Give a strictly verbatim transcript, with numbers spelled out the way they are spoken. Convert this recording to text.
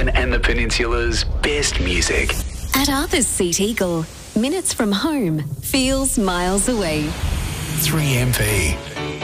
Darwin and the Peninsula's best music. At Arthur's Seat Eagle, minutes from home feels miles away. three M V.